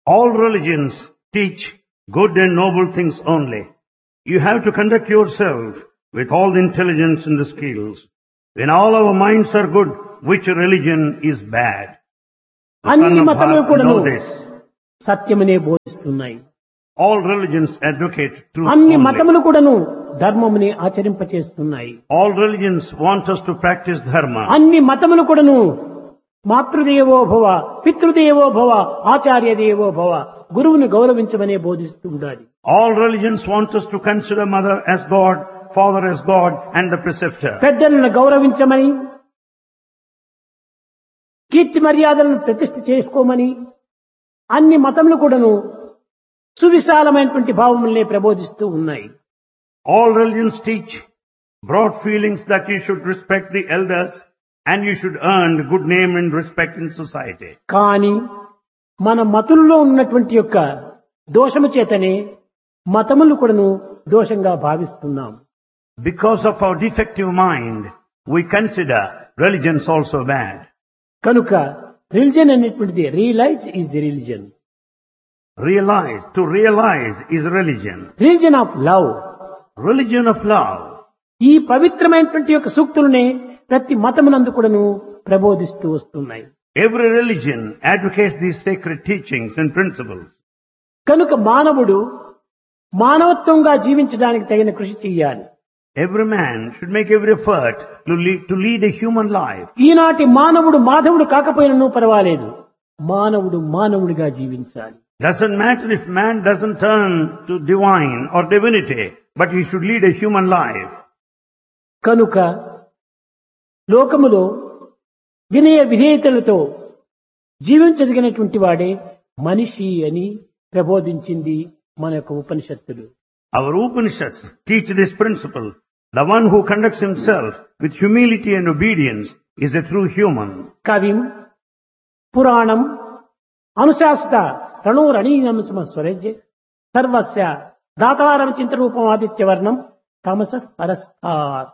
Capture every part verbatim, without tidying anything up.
All religions teach good and noble things only. You have to conduct yourself with all the intelligence and the skills. When all our minds are good, which religion is bad? The son అన్ని of మతములు Bharata కూడాను know this. సత్యమనే బోధిస్తున్నాయి. All religions advocate truth అన్ని only. మతములు కూడాను ధర్మముని ఆచరింపచేస్తున్నాయి. All religions want us to practice dharma. అన్ని మతములు కూడాను మాతృదేవో భవ, పితృదేవో భవ, ఆచార్య దేవో భవ, గురువుని గౌరవించమనే బోధిస్తూ ఉండాలి. All religions want us to consider mother as God, father as God, and the preceptor. పెద్దలను గౌరవించమని, కీర్తి మర్యాదలను ప్రతిష్ఠ చేసుకోమని అన్ని మతములు కూడాను సువిశాలమైనటువంటి భావములనే ప్రబోధిస్తూ ఉన్నాయి. All religions teach broad feelings that you should respect the elders and you should earn good name and respect in society. కానీ మన మతుల్లో ఉన్నటువంటి యొక్క దోషము చేతనే మతములు కూడాను దోషంగా భావిస్తున్నాం. Because of our defective mind, we consider religions also bad. కనుక religion అనేటువంటిది realise is religion. Realize, to realize is religion. Religion of love. Religion of love. ఈ పవిత్రమైనటువంటి యొక్క సూక్తులనే ప్రతి మతమునందు కూడాను ప్రబోధిస్తూ వస్తున్నాయి. Every religion advocates these sacred teachings and principles. కనుక మానవుడు మానవత్వంగా జీవించడానికి తగిన కృషి చేయాలి. Every man should make every effort to lead, to lead a human life. ఈనాటి మానవుడు మాధవుడు కాకపోయినను పర్వాలేదు, మానవుడు మానవుడిగా జీవించాలి. Doesn't matter if man doesn't turn to divine or divinity, but he should lead a human life. కనుక లోకములో వినయ విధేయతలతో జీవించదగినటువంటి వాడే మనిషి అని ప్రబోధించింది మన యొక్క ఉపనిషత్తులు. Our Upanishads teach this principle. The one who conducts himself with humility and obedience is a true human. కవిం పురాణం అనుశాసిత రణోరణీయం స్వరజ్య సర్వస్య దాతారం చింతరూపం ఆదిత్యవర్ణం తమస పరస్తాత్.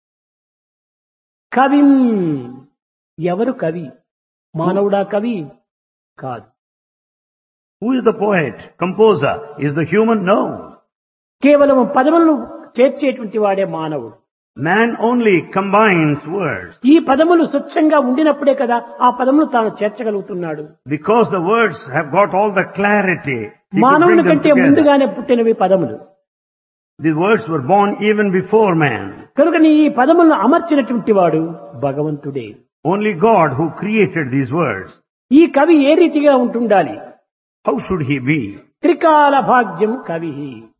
కవిం, ఎవరు కవి? మానవుడా కవి? కాదు. Who is the poet, composer? Is the human? No. కేవలం పదములను చేర్చేటువంటి వాడే మానవుడు. Man only combines words. ఈ పదములు స్వచ్ఛంగా ఉండినప్పుడే కదా ఆ పదములు తాను చేర్చగలుగుతున్నాడు. Because the words have got all the clarity, he could మానవుని bring them కంటే together. ముందుగానే పుట్టినవి పదములు. The words were born even before man. కనుక ఈ పదములను అమర్చినటువంటి వాడు భగవంతుడే. Only God who created these words. ఈ కవి ఏ రీతిగా ఉంటుండాలి? How should he be? త్రికాల భాగ్యం కవి,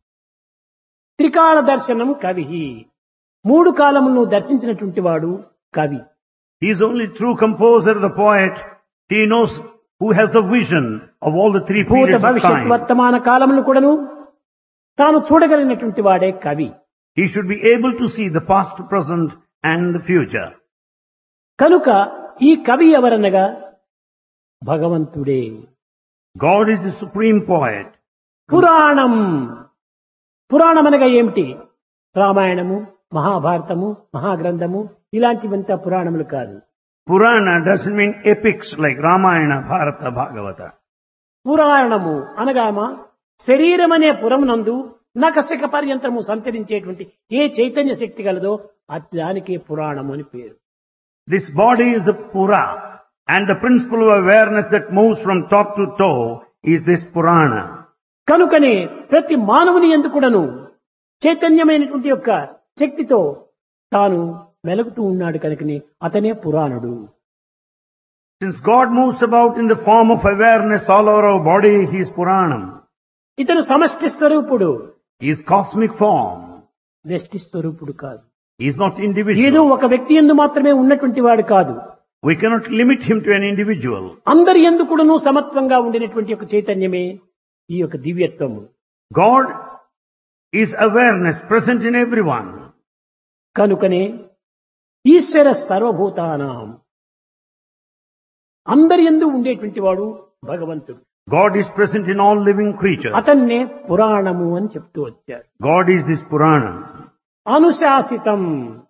త్రికాల దర్శనం కవి, మూడు కాలములను దర్శించినటువంటి వాడు కవి. He is only true composer, the poet. He knows who has the vision of all the three భూత periods of భవిష్యత్ time. వర్తమాన కాలములను కూడాను తాను చూడగలిగినటువంటి వాడే కవి. He should be able to see the past, present and the future. కనుక ఈ కవి ఎవరనగా భగవంతుడే. God is the supreme poet. పురాణం, పురాణం అనగా ఏమిటి? రామాయణము, మహాభారతము, మహాగ్రంథము ఇలాంటివంతా పురాణములు కాదు. Purana doesn't mean epics like Ramayana, Bharata, Bhagavata. పురాణము అనగామా శరీరం అనే పురమునందు నకశిక పర్యంతము సంచరించేటువంటి ఏ చైతన్య శక్తి కలదో అది దానికే పురాణము అని పేరు. This body is the Pura, and the principle of awareness that moves from top to toe is this Purana. కనుకనే ప్రతి మానవుని యందు కూడాను చైతన్యమైనటువంటి యొక్క శక్తితో తాను వెలుగుతూ ఉన్నాడు కనుకనే అతనే పురాణుడు. Since God moves about in the form of awareness all over our body, he is Puranam. ఇతను సమష్టి స్వరూపుడు, He is cosmic form. వ్యష్టి స్వరూపుడు కాదు. He is not ఏదో individual. ఒక వ్యక్తి యందు మాత్రమే ఉన్నటువంటి వాడు కాదు. We cannot limit him to an individual. అందరి యందు కూడాను సమత్వంగా ఉండినటువంటి ఒక చైతన్యమే ఈ యొక్క దివ్యత్వము. God is awareness present in everyone. కనుకనే ఈశ్వర సర్వభూతానాం, అందరి యందు ఉండేటువంటి వాడు భగవంతుడు. God is present in all living creatures. అతన్నే పురాణము అని చెప్తూ వచ్చారు. God is this Purana. అనుశాసితం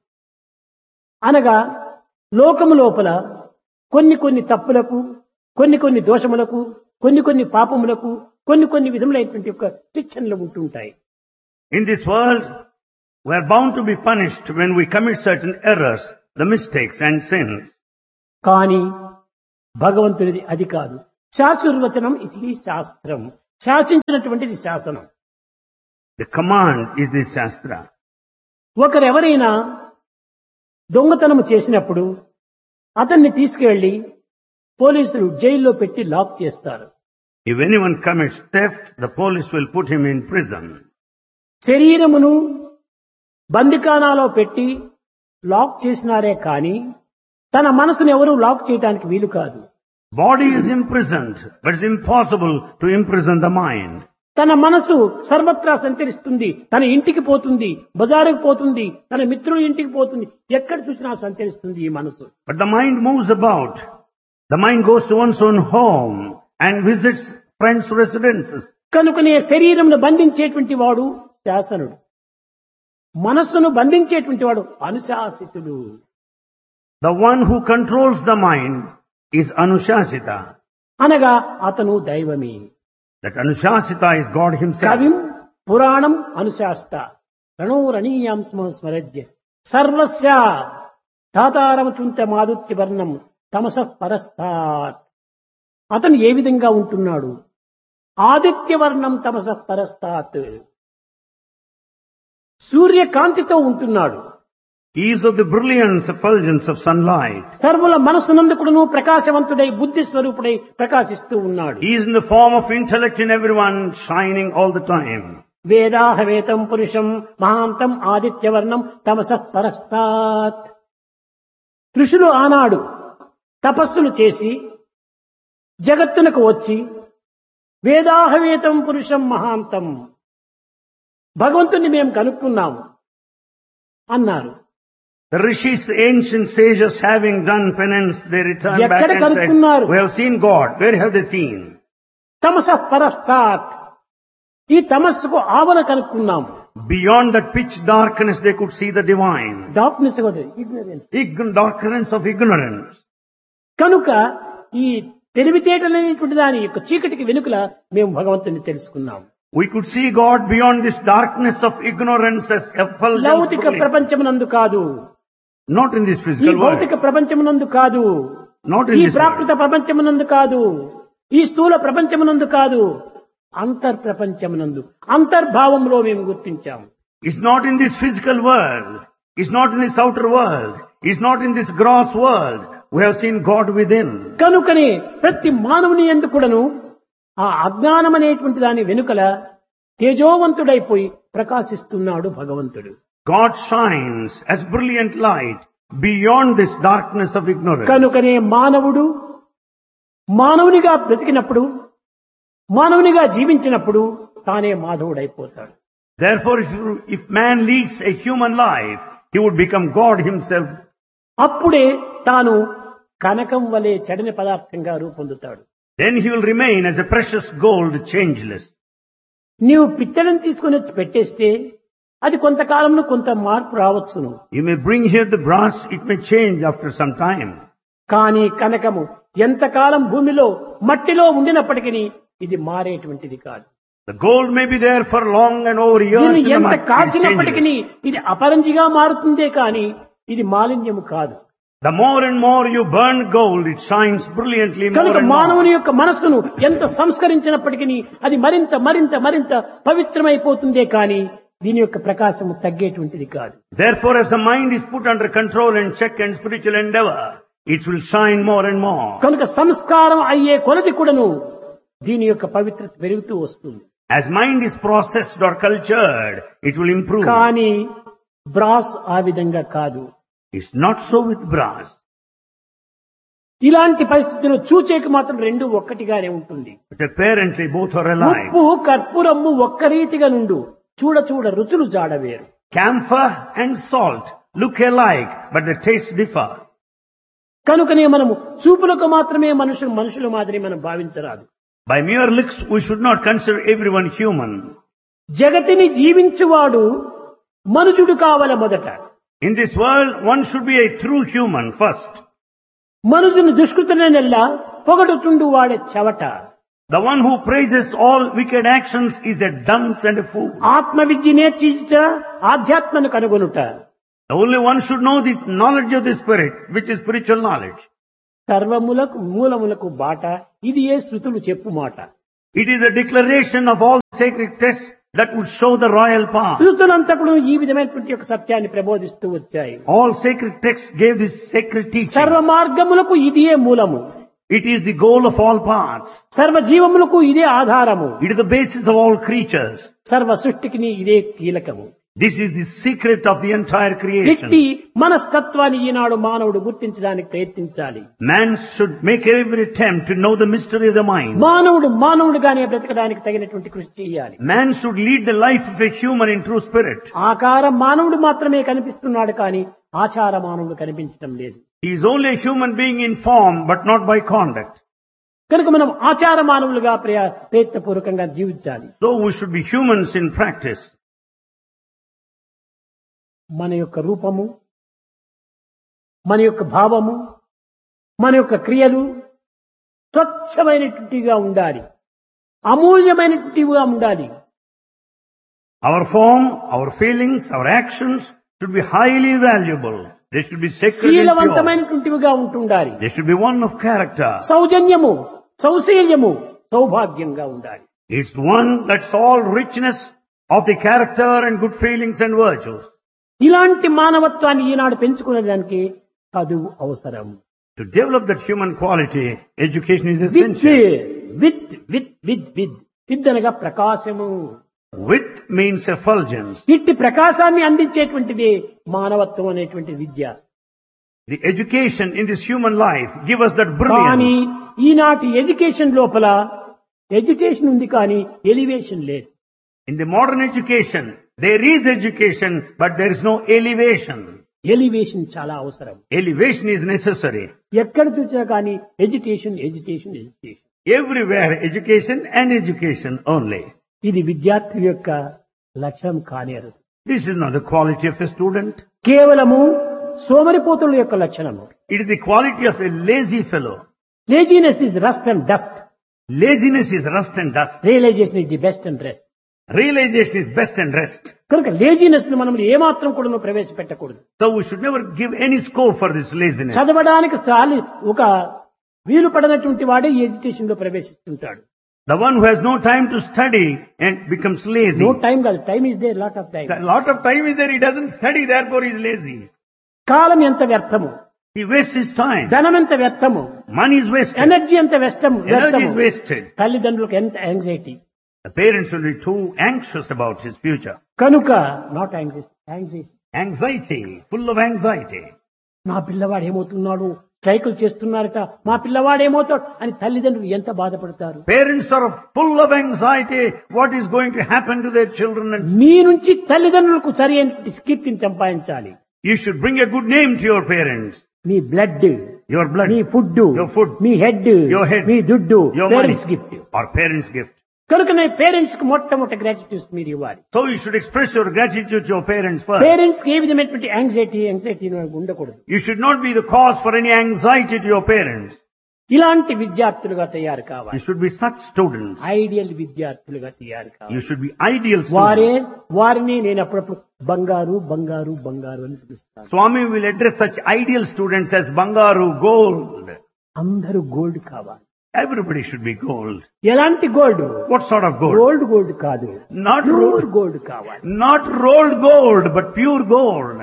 అనగా లోకము లోపల కొన్ని కొన్ని తప్పులకు, కొన్ని కొన్ని దోషములకు కొన్ని కొన్ని పాపములకు కొన్ని కొన్ని విధములైనటువంటి యొక్క శిక్షణలు ఉంటుంటాయి. In this world, we are bound to be punished when we commit certain errors, the mistakes and sins. కానీ భగవంతుడిది అది కాదు. శాశ్వతవచనం ఇది శాస్త్రం. శాసించినటువంటిది శాసనం. The command is the Shastra. ఒకరెవరైనా దొంగతనము చేసినప్పుడు అతన్ని తీసుకువెళ్లి పోలీసులు జైల్లో పెట్టి లాక్ చేస్తారు. If anyone commits theft, the police will put him in prison. శరీరమును బందికానాలో పెట్టి లాక్ చేసినారే కానీ తన మనసును ఎవరూ లాక్ చేయడానికి వీలు కాదు. Body is imprisoned, but it's impossible to imprison the mind. తన మనసు సర్వత్రా సంచరిస్తుంది. తన ఇంటికి పోతుంది, బజారుకు పోతుంది, తన మిత్రుల ఇంటికి పోతుంది, ఎక్కడ చూసినా సంచరిస్తుంది ఈ మనసు. But the mind moves about. The mind goes to one's own home and visits friends' residences. కనుకనే శరీరమును బంధించేటువంటి వాడు శాసనుడు, మనస్సును బంధించేటువంటి వాడు అనుశాసితుడు. The one who controls the mind is Anushasita. అనగా అతను దైవమే. That Anushasita is God himself. కవిం పురాణం అనుశాస్త రణోరణీయాం స్మ స్మరజ్య సర్వస్య తాతారమచుంత మాదుత్య వర్ణం తమసః పరస్తాత్. అతను ఏ విధంగా ఉంటున్నాడు? ఆదిత్యవర్ణం తమసః పరస్తాత్, సూర్యకాంతితో ఉంటున్నాడు. He is of the brilliance, effulgence of sunlight. సర్వుల మనస్సునందుకును ప్రకాశవంతుడై బుద్ధి స్వరూపుడై ప్రకాశిస్తూ ఉన్నాడు. He is in the form of intellect in everyone, shining all the time. వేదాహవేతం పురుషం మహాంతం ఆదిత్యవర్ణం తమసః పరస్తాత్. ఋషులు ఆనాడు తపస్సులు చేసి జగత్తునకు వచ్చి వేదాహవేతం పురుషం మహాంతం, భగవంతుని మేము కనుక్కున్నాము అన్నారు. The rishis, the ancient sages, having done penance, they returned back ఎక్కడ and said, కనుక్కున్నారు? we have seen God. Where have they seen? తమసః పరస్తాత్, ఈ తమస్సుకు ఆవరణ కనుక్కున్నాము. Beyond that pitch darkness, they could see the divine. Darkness ignorance. Ign- darkness of ignorance. కనుక ఈ తెలివితేటలనేటువంటి దాని యొక్క చీకటికి వెనుకల మేము భగవంతుని తెలుసుకున్నాము. We could see God beyond this darkness of ignorance as effulgence. లౌకిక ప్రపంచమునందు కాదు, Not in this ఈ physical భౌతిక world. ప్రపంచమునందు కాదు, Not in ఈ this ప్రాకృత world. ప్రపంచమునందు కాదు, ఈ స్థూల ప్రపంచమునందు కాదు, అంతర్ ప్రపంచమునందు అంతర్భావంలో మేము గుర్తించాము. It's not in this physical world. It's not in this outer world. It's not in this gross world. We have seen God within. కనుకనే ప్రతి మానవుని యందు కూడాను ఆ అజ్ఞానం అనేటువంటి దాని వెనుకల తేజోవంతుడైపోయి ప్రకాశిస్తున్నాడు భగవంతుడు. God shines as brilliant light beyond this darkness of ignorance. కనుకనే మానవుడు మానవునిగా బ్రతికినప్పుడు, మానవునిగా జీవించినప్పుడు తానే మాధవుడైపోతాడు. Therefore, if, you- if man leads a human life, he would become God himself. అప్పుడే తాను కనకం వలె చెడని పదార్థంగా రూపొందుతాడు. Then he will remain as a precious gold, changeless. నీవు పిత్తడిని తీసుకుని వచ్చి పెట్టేస్తే అది కొంతకాలంలో కొంత మార్పు రావచ్చును. You may bring here the brass, it may change after some time. కానీ కనకము ఎంతకాలం భూమిలో మట్టిలో ఉండినప్పటికీ ఇది మారేటువంటిది కాదు. The gold may be there for long and over years. దీన్ని in the ఎంత mud, it కాల్చినప్పటికీ changes. ఇది అపరంజిగా మారుతుందే కానీ ఇది మాలిన్యము కాదు. The more and more you burn gold, it shines brilliantly more కనుక and మానవుని more. యొక్క మనస్సును ఎంత సంస్కరించినప్పటికీ అది మరింత మరింత మరింత పవిత్రమైపోతుందే కానీ దీని యొక్క ప్రకాశము తగ్గేటువంటిది కాదు. Therefore, as the mind is put under control and check and spiritual endeavor, it will shine more and more. కనుక సంస్కారం అయ్యే కొలది కూడాను దీని యొక్క పవిత్రత పెరుగుతూ వస్తుంది. As mind is processed or cultured, it will improve. కానీ బ్రాస్ ఆ విధంగా కాదు. It's not so with brass. ఇలాంటి పరిస్థితుల్లో చూచేకి మాత్రం రెండు ఒక్కటిగానే ఉంటుంది. But apparently both are alike. ఉప్పు కర్పూరము ఒక్క రీతిగా నుండు, చూడ చూడ రుచులు జాడవేరు. Camphor and salt look alike, but the tastes differ. కనుకనే మనము చూపులకు మాత్రమే మనుషులు మనుషుల మాదిరి మనం భావించరాదు. By mere looks, we should not consider everyone human. జగతిని జీవించువాడు మనుజుడు కావల మొదట. In this world, one should be a true human first. మనుజుని దుష్కృతనేనెల్లా పొగడుతుండు వాడే చవట. The one who praises all wicked actions is a dunce and a fool. ఆత్మ విద్య నేర్చుట ఆధ్యాత్మను కనుగొనుట. The only one should know the knowledge of the spirit, which is spiritual knowledge. సర్వములకు మూలములకు బాట ఇది ఏ శృతులు చెప్పు మాట. It is a declaration of all sacred texts that would show the royal path. శృతులంతకుడు ఈ విధమైనటువంటి ఒక సత్యాన్ని ప్రబోధిస్తూ వచ్చాయి. All sacred texts gave this sacred teaching. సర్వ మార్గములకు ఇదే మూలము. It is the goal of all paths. సర్వ జీవములకు ఇదే ఆధారము. It is the basis of all creatures. సర్వ సృష్టికి ఇదే కీలకము. This is the secret of the entire ఇట్టి creation. మనస్తత్వాన్ని ఈనాడు మానవుడు గుర్తించడానికి ప్రయత్నించాలి. Man should make every attempt to know the mystery of the mind. మానవుడు మానవుడుగానే బ్రతకడానికి తగినటువంటి కృషి చేయాలి. Man should lead the life of a human in true spirit. ఆకారం మానవుడు మాత్రమే కనిపిస్తున్నాడు కానీ ఆచార మానవుడు కనిపించడం లేదు. He is only a human being in form, but not by conduct. కనుక మనం ఆచార మానవులుగా ప్రయ- ప్రయత్నపూర్వకంగా జీవించాలి. So we should be humans in practice. మన యొక్క రూపము, మన యొక్క భావము, మన యొక్క క్రియలు స్వచ్ఛమైనటువంటివిగా ఉండాలి, అమూల్యమైనటువంటివిగా ఉండాలి. Our form, our feelings, our actions should be highly valuable. They should be sacred and pure. శీలవంతమైనటువంటివిగా ఉంటుండాలి. They should be one of character. సౌజన్యము, సౌశీల్యము, సౌభాగ్యంగా ఉండాలి. It's one that's all richness of the character and good feelings and virtues. ఇలాంటి మానవత్వాన్ని ఈనాడు పెంచుకునే దానికి చదువు అవసరం. To develop that human quality, education is with essential. With with with with with అనగా ప్రకాశము. With means effulgence. ఇట్టి ప్రకాశాన్ని అందించేటువంటిది మానవత్వం అనేటువంటి విద్య. The education in this human life give us that కానీ brilliance. ఈనాటి ఎడ్యుకేషన్ లోపల ఎడ్యుకేషన్ ఉంది కానీ ఎలివేషన్ లేదు. In the modern education, there is education, but there is no elevation. Elevation చాలా అవసరం. Elevation is necessary. ఎక్కడ చూసినా కానీ education education education. Everywhere education and education only. ఇది విద్యార్థి యొక్క లక్ష్యం కానేరు. This is not the quality of a student. కేవలము సోమరిపోతుల యొక్క లక్షణము. It is the quality of a lazy fellow. Laziness is rust and dust. Laziness is rust and dust. Realisation is the best and rest. Realization is best and rest. కనుక laziness ను మనం ఏమాత్రం కూడా ప్రవేశపెట్టకూడదు. So we should never give any scope for this laziness. చదవడానికి చాలి ఒక వీలు పడనటువంటి వాడే ఈ ఎడ్యుకేషన్ లో ప్రవేశిస్తుంటాడు. The one who has no time to study and becomes lazy. No time కాదు, time is there, lot of time. A lot of time is there, he doesn't study, therefore he is lazy. కాలం ఎంత వ్యర్థము, He wastes his time. ధనం ఎంత వ్యర్థము, Money is wasted. Energy ఎంత వ్యర్థము. Energy is wasted. తల్లిదండ్రులకు ఎంత anxiety. The parents will be too anxious about his future. కనుక not anxiety anxiety Anxiety, full of anxiety. నా పిల్లవాడు ఏమవుతున్నాడు, స్ట్రైకులు చేస్తున్నారట, మా పిల్లవాడు ఏమవుతాడు అని తల్లిదండ్రులు ఎంత బాధపడతారు. Parents are full of anxiety. What is going to happen to their children? And మీ నుంచి తల్లిదండ్రులకు సరి అయిన కీర్తిని సంపాదించాలి. you should bring a good name to your parents. Me blood, Your blood, me food, your food, me head, your head, మీ దుడ్డు, your money, parents gift. or parents' gift. కనుక నీ parents కి మొట్టమొదటి గ్రాటిట్యూడ్ మీరు ఇవ్వాలి. So you should express your gratitude to your parents first. Parents కి ఏ విధమైనటువంటి anxiety anxiety ఉండకూడదు. You should not be the cause for any anxiety to your parents. ఇలాంటి విద్యార్థులుగా తయారు కావాలి. You should be such students. Ideal విద్యార్థులుగా తయారు కావాలి. You should be ideal వారే students. వారిని నేను అప్పుడప్పుడు బంగారు బంగారు బంగారు అని పిలుస్తాను. Swami will address such ideal students as Bangaru, gold. అందరూ గోల్డ్ కావాలి. Everybody should be gold. ఎలాంటి gold? What sort of gold? Gold gold కాదు, Not ప్యూర్ ro- గోల్డ్ కావాలి. not rolled gold, but pure gold.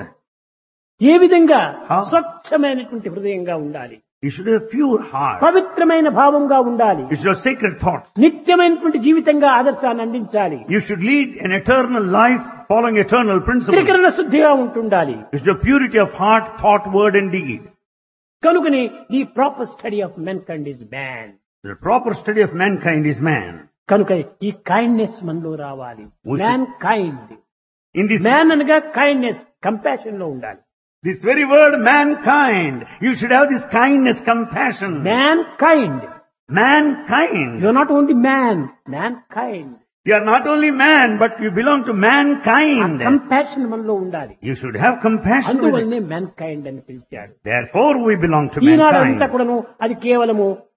ఏ విధంగా? How? స్వచ్ఛమైనటువంటి హృదయంగా ఉండాలి, You should have a pure heart. పవిత్రమైన భావంగా ఉండాలి, You should have sacred thoughts. నిత్యమైనటువంటి జీవితంగా ఆదర్శాన్ని అందించాలి, You should lead an eternal life following eternal principles. త్రికరణ శుద్ధిగా ఉంటుండాలి. You should have purity of heart, thought, word and deed. కనుకని the proper study of men kind is man. The proper study of mankind is man. కనుక ఈ kindness మనలో రావాలి. We should- man kind, In this, man అనగా kindness, compassion లో ఉండాలి. this very word mankind, you should have this kindness, compassion. Man kind, Mankind. You are not only man, man kind. You are not only man, but you belong to mankind. Compassion మనలో ఉండాలి. You should have compassion with it. అందువల్లనే man kind అని పిలిచాడు. Therefore we belong to ఈనాడంతా mankind. కూడాను అది కేవలము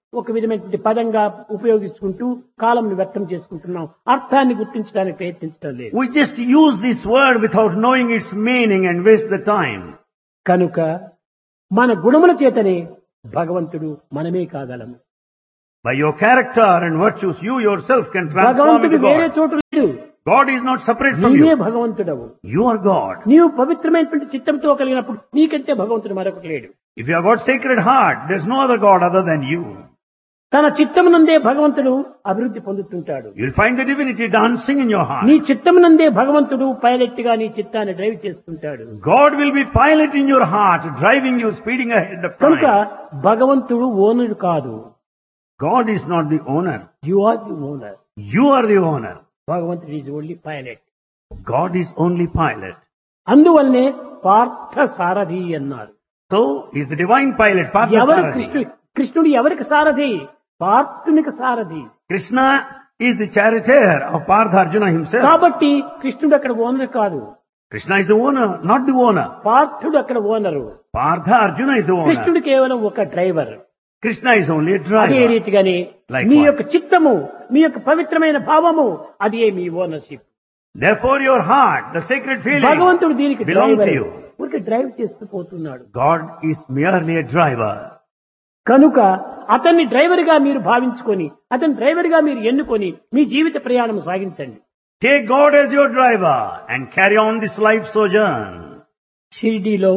ఒక విధమైనటువంటి పదంగా ఉపయోగించుకుంటూ కాలంను వ్యర్థం చేసుకుంటున్నాం. అర్థాన్ని గుర్తించడానికి ప్రయత్నించడం లేదు. We just use this word without knowing its meaning and waste the time. కనుక మన గుణముల చేతనే భగవంతుడు మనమే కాగలము. By your character and virtues, you yourself can transform భగవంతుడు into వేరే God. చోటు లేడు. God is not separate from నీవే you. భగవంతుడవు. You are God. నీవు పవిత్రమైనటువంటి చిత్తంతో కలిగినప్పుడు నీకంటే భగవంతుడు మరొకటి లేడు. If you have got sacred heart, there's no other God other than you. తన చిత్తమునందే భగవంతుడు అభివృద్ధి పొందుతుంటాడు. You'll find the divinity dancing in your heart. నీ చిత్తమునందే భగవంతుడు పైలట్ గా నీ చిత్తాన్ని డ్రైవ్ చేస్తుంటాడు. God will be pilot in your heart, driving you, speeding ahead of కనుక time. భగవంతుడు ఓనర్ కాదు. God is not the owner. You are the owner. You are the owner. భగవంతుడు is only pilot. God is only pilot. అందువల్లనే పార్థ సారథి అన్నారు. So, he's the divine pilot, ఎవరు Parthasarathi. కృష్ణుడు కృష్ణుడు ఎవరికి సారథి? పార్థునికి సారథి. Krishna is the charioteer of Partha Arjuna himself. కాబట్టి కృష్ణుడు అక్కడ ఓనర్ కాదు. Krishna is the owner, not the owner. పార్థుడు అక్కడ owner. Partha Arjuna is the owner. కృష్ణుడు కేవలం ఒక driver. Krishna is only a అదే driver. రీతిగానే Likewise. మీ యొక్క చిత్తము, మీ యొక్క పవిత్రమైన భావము అదే మీ ownership. Therefore your heart, the sacred feeling, భగవంతుడు దీనికి belong to డ్రైవర్. you. ఊరికే డ్రైవ్ చేస్తూ పోతున్నాడు. God is merely a driver. కనుక అతన్ని డ్రైవర్ గా మీరు భావించుకొని, అతని డ్రైవర్ గా మీరు ఎన్నుకొని మీ జీవిత ప్రయాణం సాగించండి. Take God as your driver and carry on this life sojourn. షిరిడీలో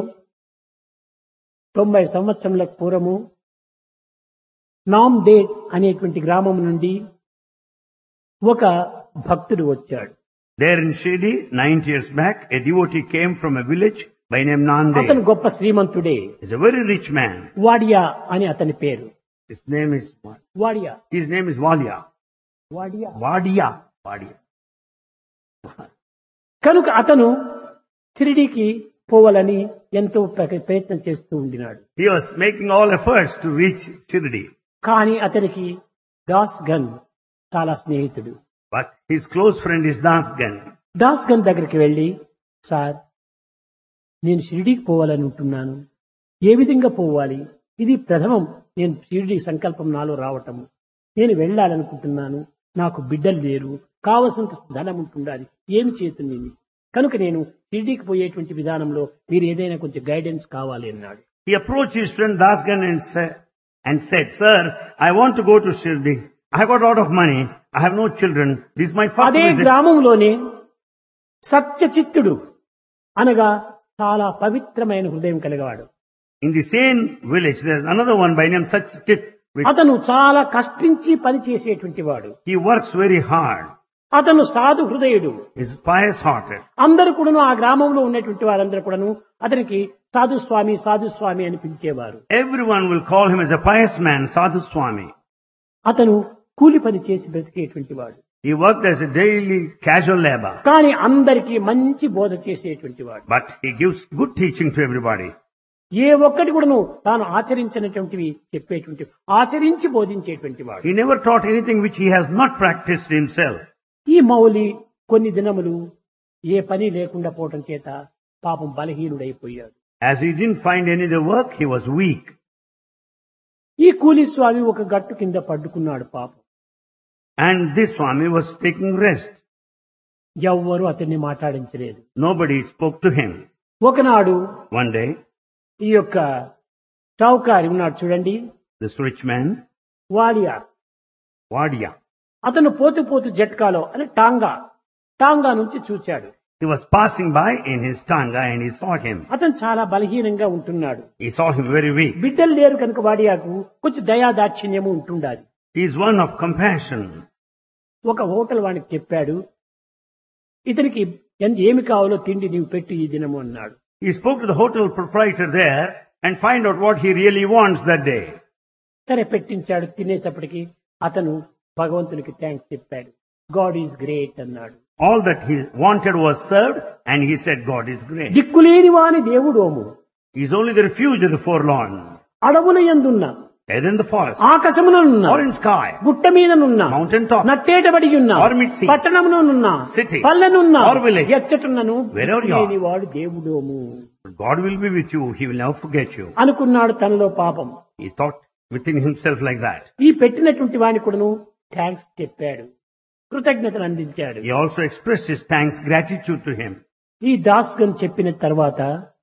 తొంభై సంవత్సరములకు పూర్వము నామ్దేడ్ అనేటువంటి గ్రామం నుండి ఒక భక్తుడు వచ్చాడు. There in Shirdi, ninety years back, a devotee came from a village by name అతను Nanded. గొప్ప శ్రీమంతుడే. He's a very rich man. Wadia అని అతని పేరు. His name is, Wadia his name is Valya. Wadia Vadia. Vadia. కనుక అతను షిరిడీకి పోవాలని ఎంతో ప్ర- ప్రయత్నం చేస్తూ ఉండినాడు. He was making all efforts to reach Shirdi. కానీ అతనికి దాస్ గన్ చాలా స్నేహితుడు. But his close friend is Dasgan. Das gun దగ్గరికి వెళ్లి, సార్ నేను షిరిడీకి పోవాలని ఉంటున్నాను, ఏ విధంగా పోవాలి? ఇది ప్రథమం నేను షిరిడీ సంకల్పం నాలో రావటము. నేను వెళ్ళాలనుకుంటున్నాను, నాకు బిడ్డలు లేరు, కావలసినంత ధనం ఉంటుండాలి, ఏమి చేతుంది? కనుక నేను షిరిడీకి పోయేటువంటి విధానంలో మీరు ఏదైనా కొంచెం గైడెన్స్ కావాలి అన్నాడు. He approached his friend Dasgan and said, and said, Sir, I want to go to Shirdi. I have got a lot of money. I have no children. This is my first అదే visit. గ్రామంలోనే సత్యచిత్తుడు అనగా చాలా పవిత్రమైన హృదయం కలిగవాడు. In the same village, there is another one by name Satchit. అతను చాలా కష్టించి పని చేసేటువంటి వాడు. He works very hard. అతను సాధు హృదయుడు. He is pious hearted. అందరూ కూడాను ఆ గ్రామంలో ఉన్నటువంటి వారందరూ కూడాను అతనికి సాధు స్వామి సాధు స్వామి అని పిలిచేవారు. Everyone will call him as a pious man, Sadhu Swami. అతను కూలి పని చేసి బ్రతికేటువంటి వాడు. He worked as a daily casual labor. కానీ అందరికీ మంచి బోధ చేసేటువంటి వాడు. But he gives good teaching to everybody. ఏ ఒక్కటి కూడాను తాను ఆచరించినటువంటివి చెప్పేటువంటి, ఆచరించి బోధించేటువంటి వాడు. He never taught anything which he has not practiced himself. ఈ మౌలి కొన్ని దినములు ఏ పని లేకుండా పోవటం చేత పాపం బలహీనుడైపోయాడు. As he didn't find any other work, he was weak. ఈ కూలి స్వామి ఒక గట్టు కింద పడ్డుకున్నాడు పాపం. And this Swami was taking rest. ఎవ్వరూ అతన్ని మాట్లాడించలేదు. Nobody spoke to him. ఒకనాడు One day, ఈ యొక్క చౌకారి ఉన్నాడు చూడండి, this rich man, Wadia, Vadia, అతను పోతూ పోతూ జట్కాలో అని టాంగా టాంగా నుంచి చూచాడు. he was passing by in his tanga and he saw him. అతను చాలా బలహీనంగా ఉంటున్నాడు. He saw him very weak. బిడ్డలు లేరు కనుక వాడియాకు కొంచెం దయా దాక్షిణ్యము ఉంటుండాలి. He is one of compassion. ఒక హోటల్ వానికి చెప్పాడు, ఇతనికి ఎంత ఏమి కావాలో తిండి నీవు పెట్టు ఈ దినము అన్నాడు. He spoke to the hotel proprietor there and find out what he really wants that day. సరే పెట్టించాడు. తినేటప్పటికి అతను భగవంతునికి థ్యాంక్స్ చెప్పాడు. గాడ్ ఈజ్ గ్రేట్ అన్నాడు. All that he wanted was served and he said God is great. దిక్కులేని వాని దేవుడోము, He is only the refuge of the forlorn. అడవుల యందున్న, Either in the forest ఆకాశముననున్న, or in sky, గుట్ట మీదనున్న, mountain top, నట్టేటబడి ఉన్న, or mid sea, పట్టణమునున్న, city, పల్లెనున్న, or village, ఎచ్చటున్నను wherever you are. దిక్కులేని వాడు దేవుడోము God will be with you. He will never forget you. అనుకున్నాడు తనలో పాపం. He thought within himself like that. ఈ పెట్టినటువంటి వాడిని కూడాను థ్యాంక్స్ చెప్పాడు, కృతజ్ఞతలు అందించాడు. He also expressed his thanks, gratitude to him. ఈ దాస్ గన్ చెప్పిన తర్వాత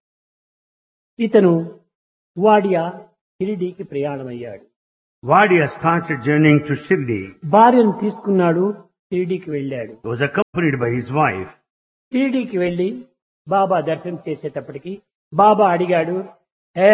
ఇతను వాడియా షిరిడీకి ప్రయాణమయ్యాడు. Vadia started journeying to Shirdi. భార్యను తీసుకున్నాడు, షిరిడీకి వెళ్ళాడు. He was accompanied by his wife. షిరిడీకి వెళ్లి బాబా దర్శనం చేసేటప్పటికి బాబా అడిగాడు, హే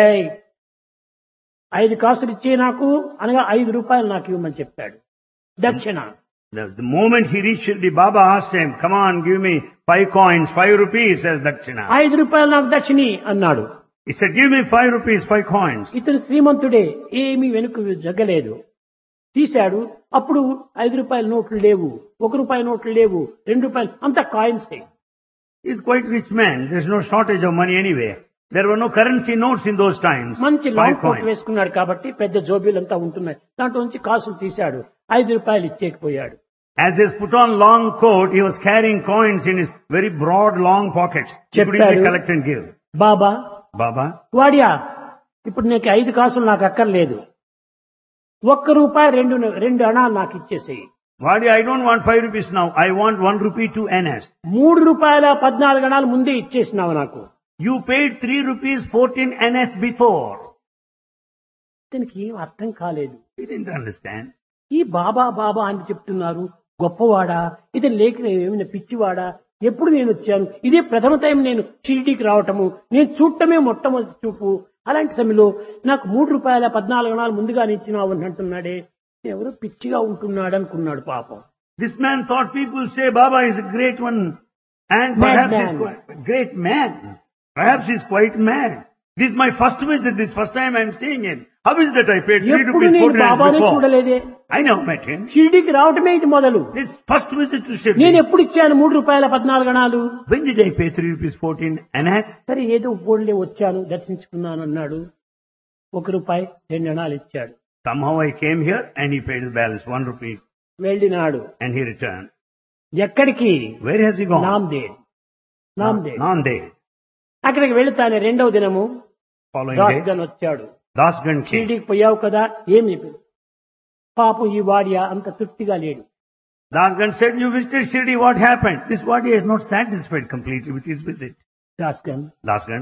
ఐదు కాసులు ఇచ్చే నాకు అనగా ఐదు రూపాయలు నాకు ఇవ్వమని చెప్పాడు దక్షిణ. The, the moment he reached Shirdi, Baba asked him, come on, give me five coins, five rupees as dakshina. ఐదు రూపాయలు నాకు దక్షిణి అన్నాడు. He said, give me five rupees, five coins. ఇతను శ్రీమంతుడే, ఏమీ వెనుక జగ్గలేదు. తీశాడు. అప్పుడు ఐదు రూపాయల నోట్లు లేవు, ఒక రూపాయి నోట్లు లేవు, రెండు రూపాయలు, అంత coins. He's quite rich man. There's no shortage of money anywhere. There were no currency notes in those times. మంచి Five లాంగ్ కోట్ coins. వేసుకున్నాడు కాబట్టి పెద్ద జోబీలంతా ఉంటున్నాయి. దాంట్లో నుంచి కాసులు తీశాడు, ఐదు రూపాయలు ఇచ్చేకపోయాడు. As he's put on long coat, he was carrying coins in his very broad, long pockets. He could easily చెప్పాడు, collect and give. Baba Baba, Wadia ఇప్పుడు నీకు ఐదు కాసులు నాకు అక్కర్లేదు, ఒక్క రూపాయి రెండు రెండు అణాలు నాకు ఇచ్చేసేయి. Vadi, I don't want five rupees now. I want one rupee to N S. మూడు రూపాయల పద్నాలుగు అణాలు ముందే ఇచ్చేసినావు నాకు. You paid three rupees fourteen N S before. దీనికి ఏం అర్థం కాలేదు. He didn't understand. ఈ బాబా బాబా అని చెప్తున్నారు, గొప్పవాడా, ఇతను లేక ఏమైనా పిచ్చివాడా, ఎప్పుడు నేను వచ్చాను, ఇదే ప్రథమ టైం నేను షిరిడీకి రావటము, నేను చూడటమే మొట్టమొదటి చూపు, అలాంటి సమయంలో నాకు మూడు రూపాయల పద్నాలుగు అణాలు ముందుగానే ఇచ్చినావు అని అంటున్నాడే, ఎవరో పిచ్చిగా ఉంటున్నాడు అనుకున్నాడు పాపం. This man thought people say Baba is a great one and Mad perhaps man. he's quite, great man. Perhaps he's quite mad. This is my first visit, this first time I'm seeing him. How is that I paid three ఎప్పుడు rupees నేను fourteen బాబానే N S before? చూడలేదే, I never met him. షిరిడీకి రావటమే ఇది మొదలు. This first visit to నేను Shirdi. ఎప్పుడు ఇచ్చాను మూడు రూపాయల పద్నాలుగు అణాలు? When did I pay three rupees fourteen N S? సరే ఏదో పోన్లే వచ్చాను దర్శించుకున్నాను అన్నాడు. ఒక రూపాయి రెండు అణాలు ఇచ్చాడు. Somehow I came here and he paid the balance, one rupee, వెళ్ళినాడు. and he returned. ఎక్కడికి? Where has he gone? Nanded. Nanded. Nanded. అక్కడికి వెళుతానే రెండవ దినము Following దాస్ day, గన్ వచ్చాడు. Dasgan came. షిరిడీకి పోయావు కదా, ఏమి పాపం ఈ వాడియా అంత తృప్తిగా లేడు. Dasgan said, you visited Shirdi, what happened? This body is not satisfied completely with his visit. Das gun Dasgan,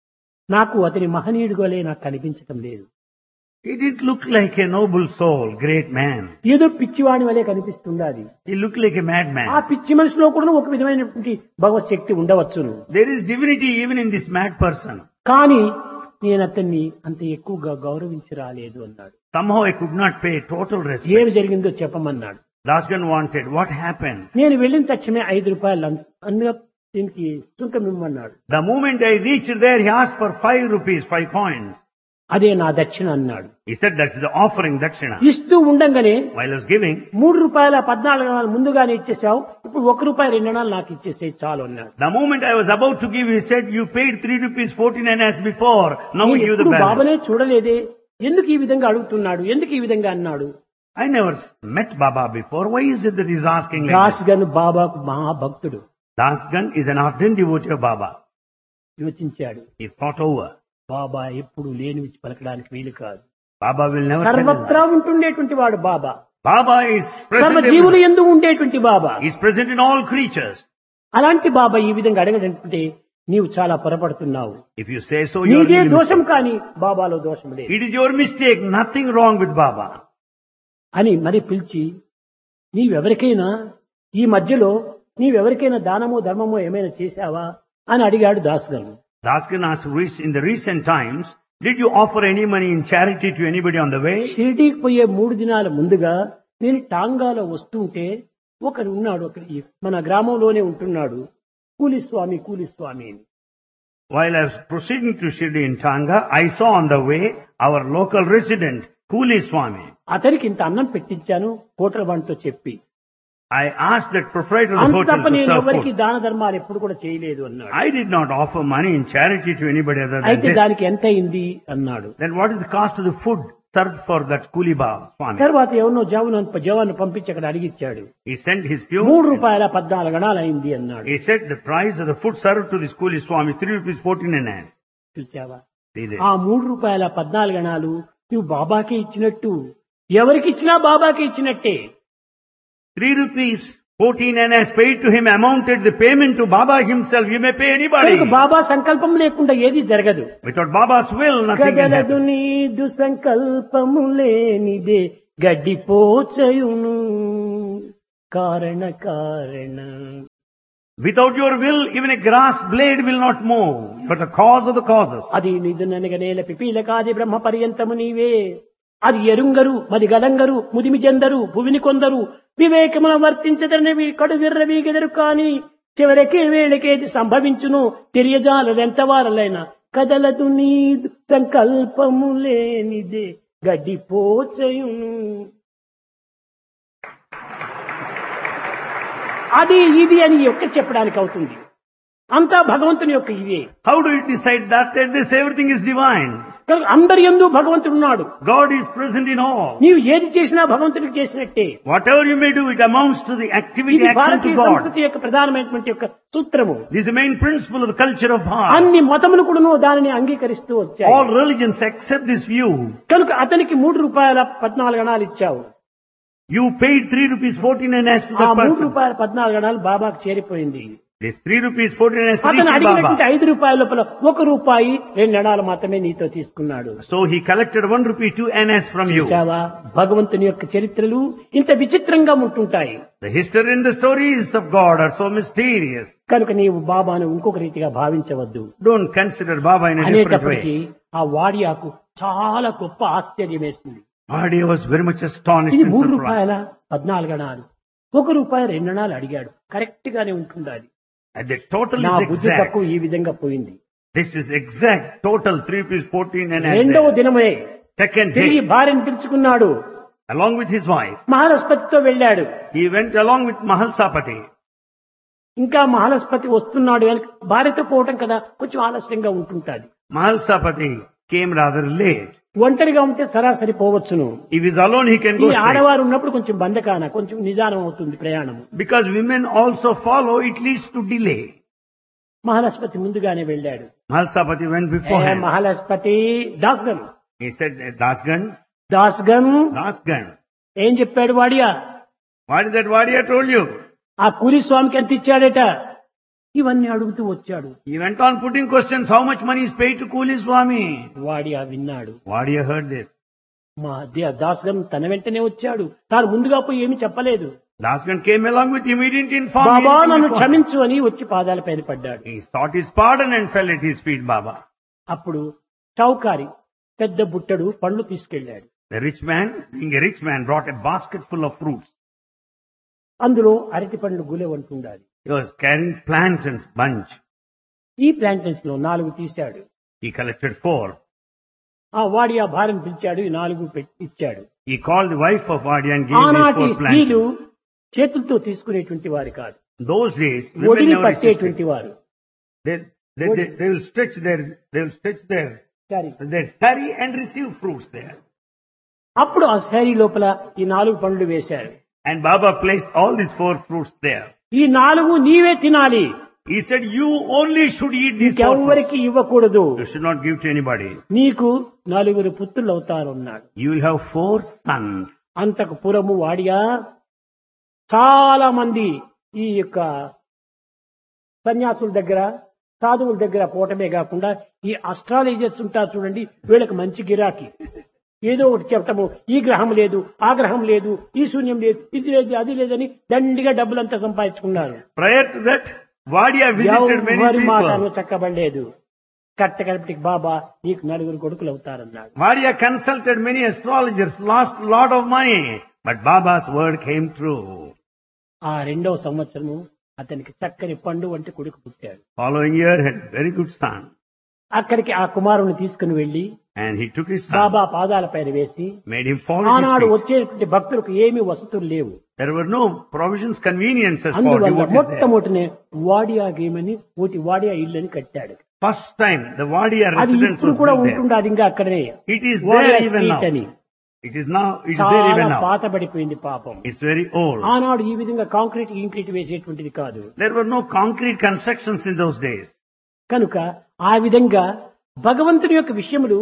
నాకు అతని మహనీయుడుగోలే నాకు కనిపించటం లేదు. he didn't look like a noble soul, great man. ఏదో పిచ్చివాడి వలె కనిపిస్తుండాది. He looked like a ఆ madman. పిచ్చి మనిషిలో కూడా ఒక విధమైనటువంటి భగవత్ శక్తి ఉండవచ్చును. There is divinity even in this mad person. కానీ నేను అతన్ని అంత ఎక్కువగా గౌరవించి రాలేదు అన్నాడు. Somehow I could not pay total ఏమి respect. జరిగిందో చెప్పమన్నాడు. Dasgan wanted, what happened? నేను వెళ్ళిన తక్షణమే ఐదు రూపాయలు అన్ని దీనికి సుంకం ఇమ్మన్నాడు. The moment I reached there, he asked for five rupees, five coins. అదే నా దక్షిణ అన్నాడు. He said, that's the offering, dakshina. ఇస్తూ ఉండంగానే While I was giving, మూడు రూపాయల పద్నాలుగు అణాలు ముందుగానే ఇచ్చేసావు, ఇప్పుడు ఒక రూపాయి రెండు అణాలు నాకు ఇచ్చేసే చాలు అన్నాడు. the moment I was about to give, he said, you paid three rupees fourteen N S before, now నేను give the ఎప్పుడు balance. బాబానే చూడలేదే, ఎందుకు ఈ విధంగా అడుగుతున్నాడు, ఎందుకు ఈ విధంగా అన్నాడు. I never met Baba before. Why is it that he's asking like Das this? Gun బాబాకు మహాభక్తుడు. Dasgan is an ardent devotee of Baba. యోచించాడు, He thought over. బాబా ఎప్పుడు లేనివి పలకడానికి వీలు కాదు. Baba will never tell him. సర్వత్రా ఉంటుండేటువంటి వాడు బాబా. Baba is సర్వ present, జీవులు everywhere. ఎందు ఉండేటువంటి బాబా. He is present in all creatures. అలాంటి బాబా ఈ విధంగా అడగడంటే నీవు చాలా పొరపడుతున్నావు. If you say so, you are నీదే really దోషం mistaken. కానీ బాబాలో దోషం లేదు It is your mistake. Nothing wrong with Baba. అని మరి పిలిచి, నీవెవరికైనా ఈ మధ్యలో నీవెవరికైనా దానమో ధర్మమో ఏమైనా చేశావా అని అడిగాడు దాస్ గారు. Dasgan asked, "Rec- in the recent times, did you offer any money in charity to anybody on the way?" షిరిడీకి పోయే మూడు దినాల ముందుగా నేను టాంగాలో వస్తుంటే ఒకడు ఉన్నాడు, ఒక మన గ్రామంలోనే ఉంటున్నాడు, కూలిస్వామి కూలిస్వామి అని. While I was proceeding to Shirdi in Tanga, I saw on the way our local resident, Kuli Swami. అతనికి ఇంత అన్నం పెట్టించాను హోటల్ వాడితో చెప్పి. I asked that proprietor of the అంత hotel తప్ప to నేను serve ఎవరికి food. దాన ధర్మాలు ఎప్పుడు కూడా చేయలేదు అన్నాడు. I did not offer money in charity to anybody other than అయితే this. దానికి ఎంత అయింది అన్నాడు. Then what is the cost of the food served for that Kuli Baba Swami? తర్వాత ఎవరినో జవాను జవాను పంపించి అక్కడ అడిగిచ్చాడు. He sent his మూడు peon. రూపాయల పద్నాలుగు అణాలు అయింది అన్నాడు. He said the price of the food served to this Kuli Swami is three rupees fourteen and as. చూచావా, See ఆ there. మూడు రూపాయల పద్నాలుగు అణాలు నువ్వు బాబాకి ఇచ్చినట్టు ఎవరికి ఇచ్చినా బాబాకి ఇచ్చినట్టే. Three rupees, fourteen annas paid to him amounted the payment to Baba himself. You may pay anybody. కనుక బాబా సంకల్పం లేకుండా ఏది జరగదు. Without Baba's will, nothing can గదలదు happen. నీదు సంకల్పము లేనిదే గడ్డిపోచయును కారణ కారణ. Without your will, even a grass blade will not move. You are the cause of the causes. అది నిధుననగ నేల పిపీలకాది బ్రహ్మ పర్యంతము నీవే. అది ఎరుంగరు మది గడంగరు ముదిమి చెందరు భువిని కొందరు వివేకమున వర్తించదనవి కడు విర్రవీగెదరు కాని చివరికి వేళకేది సంభవించును తెలియజాలదెంత వారలైనా కదలదు నీ సంకల్పము లేనిదే గడ్డిపోచయును. అది ఇది అని ఒక్క చెప్పడానికి అవుతుంది. అంతా భగవంతుని యొక్క ఇదే. How do you decide that? That this everything is divine. కనుక అందరి యందు భగవంతుడు ఉన్నాడు. God is present in all. నీవు ఏది చేసినా భగవంతుడికి చేసినట్టే. Whatever you may do, it amounts to the activity, ఇది action భారతీయ to God. సంస్కృతి యొక్క ప్రధానమైనటువంటి యొక్క సూత్రము. This is the main principle of the culture of Bharat. అన్ని మతములు కూడాను దానిని అంగీకరిస్తూ వచ్చాయి. All religions accept this view. కనుక అతనికి మూడు రూపాయల పద్నాలుగు అణాలు ఇచ్చావు. You paid three rupees fourteen annas to ఆ that మూడు person. రూపాయల పద్నాలుగు అణాలు బాబాకు చేరిపోయింది. This three rupees fourteen annas అతను reached అడిగినటువంటి Baba. ఐదు రూపాయల లోపల ఒక రూపాయి రెండు అణాలు మాత్రమే నీతో తీసుకున్నాడు. So he collected one rupee two annas from you. చూశావా భగవంతుని యొక్క చరిత్రలు ఇంత విచిత్రంగా ఉంటుంటాయి. The history and the stories of God are so mysterious. కనుక నీవు బాబాను ఇంకొక రీతిగా భావించవద్దు. Don't consider Baba in a different అనేటప్పటికీ way. ఆ వాడియాకు చాలా గొప్ప ఆశ్చర్యం వేసింది. Bhadia was very much astonished ఇది and మూడు surprised. రూపాయల పద్నాలుగు అణాలు ఒక రూపాయి రెండు అణాలు అడిగాడు. కరెక్ట్ గానే ఉంటుండాలి. And the total నా is బుద్ధి exact. తక్కువ ఈ విధంగా పోయింది. This is exact total three rupees fourteen annas. రెండవ there. దినమే Second తిరిగి day, భార్యను పిలుచుకున్నాడు. along with his wife, మహాలస్పతితో వెళ్ళాడు. he went along with Mahalsapati. ఇంకా మహాలస్పతి వస్తున్నాడు. భార్యతో పోవటం కదా కొంచెం ఆలస్యంగా ఉంటుంటాది. Mahalsapati came rather late. ఒంటరిగా ఉంటే సరాసరి పోవచ్చును. If he's alone, he can ఈ go straight. ఆడవారు ఉన్నప్పుడు కొంచెం బంధకాన కొంచెం నిదానం అవుతుంది ప్రయాణం. Because women also follow, it leads to delay. మహాలస్పతి ముందుగానే వెళ్ళాడు. Mahalsapati went A beforehand. మహాలస్పతి దాస్గన్ He said, Dasgan, దాస్గన్ Dasgan. ఏం చెప్పాడు Wadia? What is that Vadia told you? ఆ కూలి స్వామికి ఎంత ఇచ్చాడట ఇవన్నీ అడుగుతూ వచ్చాడు. He went on putting questions, how much money is paid to Kuli Swami? Wadia విన్నాడు. Vadia heard this. మా దాస్గన్ తన వెంటనే వచ్చాడు. తాను ముందుగా పోయి ఏమీ చెప్పలేదు. Dasgan came along with him, he didn't inform Baba anything నన్ను before. క్షమించు అని వచ్చి పాదాల పైన పడ్డాడు. He sought his pardon and fell at his feet, Baba. అప్పుడు చౌకారి పెద్ద బుట్టడు పండ్లు తీసుకెళ్లాడు. The rich man, being a rich man, brought a basket full of fruits. అందులో అరటి పండ్లు గులె ఉంటుండాలి. He was carrying plantains bunch. ఈ ప్లాంటన్స్ లో నాలుగు తీశాడు. He collected four. ఆ వాడి ఆ భార్యను పిలిచాడు. ఈ నాలుగు పెట్టి ఇచ్చాడు. He called the wife of Vadia and gave these ఆనాటి four స్త్రీలు plantains. చేతులతో తీసుకునేటువంటి వారు కాదు. Those days, women ఒడిని never resisted. పట్టేటువంటి వారు. They, they, they, they will stretch their, they will stretch their, సరే. their sari and receive fruits there. అప్పుడు ఆ శారీ లోపల ఈ నాలుగు పండ్లు వేశారు. And Baba placed all these four fruits there. ఈ నాలుగు నీవే తినాలి. He said, you only should eat these four fruits. ఇంకెవ్వరికి ఇవ్వకూడదు. You should not give to anybody. నీకు నలుగురు పుత్రులు అవుతారన్నాడు. You will have four sons. అంతకు పురము వాడియా చాలా మంది ఈ యొక్క సన్యాసుల దగ్గర సాధువుల దగ్గర పోవటమే కాకుండా ఈ అస్ట్రాలజర్స్ ఉంటారు చూడండి, వీళ్ళకి మంచి గిరాకీ. ఏదో ఒకటి చెప్పటము, ఈ గ్రహం లేదు, ఆ గ్రహం లేదు, ఈ శూన్యం లేదు, ఇది లేదు, అది లేదని దండిగా డబ్బులంతా సంపాదించుకున్నారు. Prior to that, Vadia visited many ఎవరి మాటను people. చక్కబడలేదు. కట్టకడపటికి బాబా నీకు నలుగురు కొడుకులు అవుతారన్నాడు. Vadia consulted many astrologers, lost a lot of money. But Baba's word came true. ఆ రెండవ సంవత్సరము అతనికి చక్కని పండు వంటి కొడుకు పుట్టాడు. Following year had very good son. అక్కడికి ఆ కుమారుని తీసుకుని వెళ్లి And he took his son, బాబా పాదాల పైన వేసి, made him fall at ఆనాడు his feet. వచ్చేటువంటి భక్తులకు ఏమీ వసతులు లేవు. There were no provisions, conveniences for అందువల్ల devotees there. మొట్టమొదటినే వాడియా గేమని ఒకటి వాడియా ఇల్లని కట్టాడు. First time, the Vadia అది residence ఇప్పుడు was కూడా built there. ఉంటుండే, అది ఇంకా అక్కడనే It is Wadia there even street now. అని. It is now, it is there చాలా even now. పాతబడిపోయింది పాపం. It's very old. ఆనాడు ఈ విధంగా కాంక్రీట్ ఇంక్రీట్ వేసేటువంటిది కాదు. There were no concrete constructions in those days. కనుక ఆ విధంగా భగవంతుని యొక్క విషయములు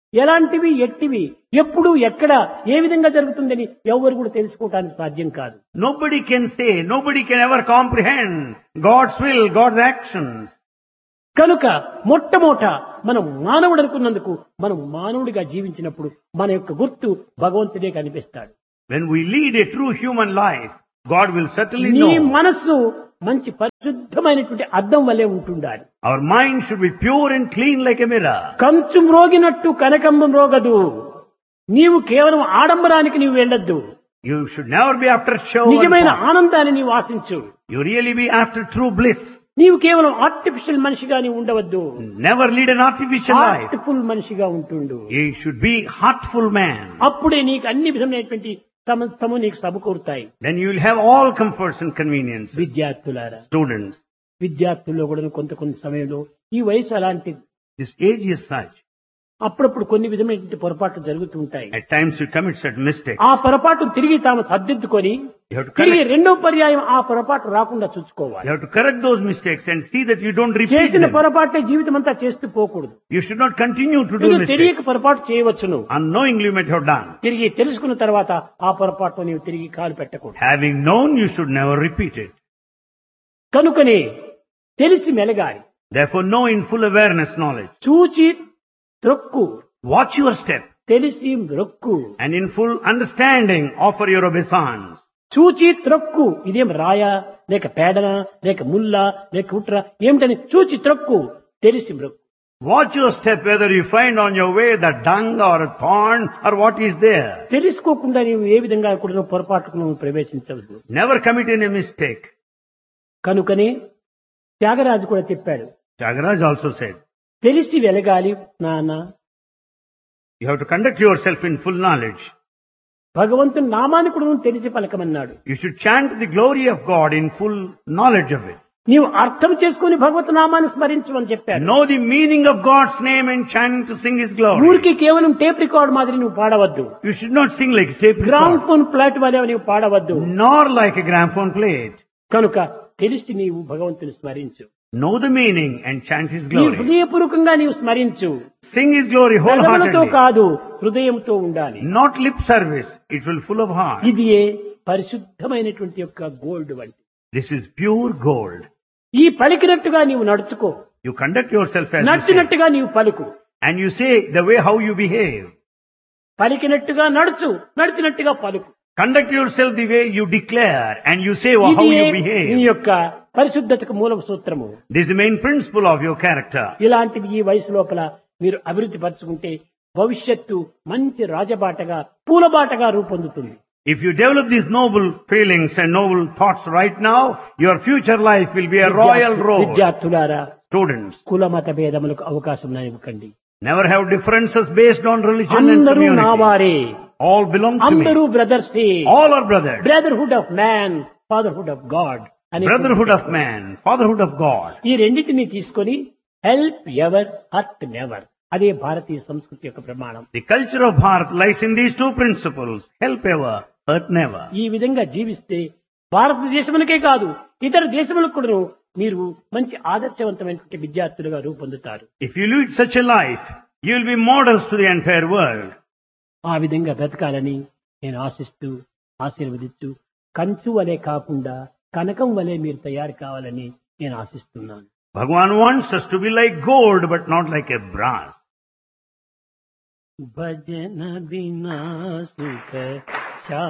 ఎలాంటివి ఎట్టివి ఎప్పుడు ఎక్కడ ఏ విధంగా జరుగుతుందని ఎవరు కూడా తెలుసుకోవడానికి సాధ్యం కాదు. Nobody can say, nobody can ever comprehend God's will, God's actions. కనుక మొట్టమొదట మనం మానవుడు అనుకున్నందుకు మనం మానవుడిగా జీవించినప్పుడు మన యొక్క గుర్తు భగవంతుడే కనిపిస్తాడు. When we lead a true human life, God will certainly నీ know. మనస్సు మంచి పరిశుద్ధమైనటువంటి అద్దం వలె ఉంటుండాలి. Our mind should be pure and clean like a mirror. కంచు మ్రోగినట్టు కనకంబం రోగదు. నీవు కేవలం ఆడంబరానికి నీవు వెళ్ళొద్దు. You should never be after show. నిజమైన ఆనందాన్ని నీవు ఆశించు. You really be after true bliss. నీవు కేవలం ఆర్టిఫిషియల్ మనిషిగా నీవు ఉండవద్దు. Never lead an artificial life. Heartful మనిషిగా ఉంటుండు. You should be heartful man. అప్పుడే నీకు అన్ని విధమైనటువంటి సమస్తము నీకు సమకూరుతాయి. Then you will have all comforts and conveniences. విద్యార్థులారా, Students, విద్యార్థుల్లో కూడా కొంత కొంత సమయంలో ఈ వయసు అలాంటిది. this age is such. అప్పుడప్పుడు కొన్ని విధమైనటువంటి పొరపాట్లు జరుగుతూ ఉంటాయి. At times you commit certain mistakes. ఆ పొరపాటు తిరిగి తాము సర్దిద్దుకొని You have to తిరిగి correct, రెండో పర్యాయం ఆ పొరపాటు రాకుండా చూసుకోవాలి. you have to correct those mistakes and see that you don't repeat చేసిన them. పొరపాటే జీవితం అంతా చేస్తూ పోకూడదు. You should not continue to do నీవు mistakes. తెలియక పొరపాటు చేయవచ్చును. Unknowingly you might have done. తిరిగి తెలుసుకున్న తర్వాత ఆ పొరపాటు నీవు తిరిగి కాలు పెట్టకూడదు. Having known, you should never repeat it. కనుకనే తెలిసి మెలగాలి. Therefore know in full awareness knowledge. చూచి త్రొక్కు, Watch your step తెలిసి మ్రొక్కు. and in full understanding offer your obeisance. చూచి త్రొక్కు, ఇదేం రాయా లేక పేడనా లేక ముల్లా లేక ఉట్ర ఏమిటని చూచి త్రొక్కు, తెలిసి మ్రొక్కు. Watch your step whether you find on your way the dung or a thorn or what is there. తెలుసుకోకుండా నీవు ఏ విధంగా కూడా పొరపాటుకు నువ్వు ప్రవేశించవద్దు. Never commit any mistake. కనుకనే త్యాగరాజు కూడా చెప్పాడు, Tyagaraja also said, తెలిసి వెలగాలి నాన్న, you have to conduct yourself in full knowledge. భగవంతుని నామాన్ని కూడా నువ్వు తెలిసి పలకమన్నాడు. You should chant the glory of God in full knowledge of it. నీవు అర్థం చేసుకుని భగవత్ నామాన్ని స్మరించమని చెప్పాడు. Know the meaning of God's name and chant to sing His glory. ఊరికి కేవలం టేప్ రికార్డ్ మాదిరి నువ్వు పాడవద్దు. You should not sing like a tape gram record, phone plot వలె నీవు పాడవద్దు. nor like a gramophone plate. కనుక తెలిసి నీవు భగవంతుని స్మరించు. Know the meaning and chant His నీ glory. హృదయపూర్వకంగా నీవు స్మరించు. Sing His glory పెదవులతో wholeheartedly. కాదు, హృదయంతో ఉండాలి. Not lip service. It will full of heart. ఇది పరిశుద్ధమైనటువంటి యొక్క గోల్డ్ వంటి. This is pure gold. ఈ పలికినట్టుగా నీవు నడుచుకో, You conduct yourself as you say. నడిచినట్టుగా నీవు పలుకు. And you say the way how you behave. పలికినట్టుగా నడుచు, నడిచినట్టుగా పలుకు. Conduct yourself the way you declare and you say how ఇది you నీ behave. యొక్క పరిశుద్ధతకు మూల సూత్రము. This is the main principle of your character. ఇలాంటివి ఈ వయసు లోపల మీరు అభివృద్ధి పరుచుకుంటే భవిష్యత్తు మంచి రాజబాటగా పూలబాటగా రూపొందుతుంది. If you develop these noble feelings and noble thoughts right now, your future life will be a royal road. విద్యార్థులారా, Students, కుల మత భేదములకు అవకాశం ఇవ్వకండి. never have differences based on religion and అందరూ community. నావారే, All belong to అందరూ me. బ్రదర్సే. All are brothers. Brotherhood of man, fatherhood of God అని Brotherhood of man, fatherhood of God. ఈ రెండింటిని తీసుకొని హెల్ప్ ఎవర్ హర్ట్ నెవర్, అదే భారతీయ సంస్కృతి యొక్క ప్రమాణం. The culture of Bharat lies in these two principles. Help ever, hurt never. ఈ విధంగా జీవిస్తే భారతదేశములకే కాదు ఇతర దేశములకు కూడా మీరు మంచి ఆదర్శవంతమైనటువంటి విద్యార్థులుగా రూపొందుతారు. If you lead such a life, you will be models to the entire world. ఆ విధంగా బ్రతకాలని నేను ఆశిస్తూ ఆశీర్వదిస్తూ కంచు వలె కాకుండా కనకం వలె మీరు తయారు కావాలని నేను ఆశిస్తున్నాను. Bhagavan wants us to be like gold but not like a brass. భజన బినా సుఖ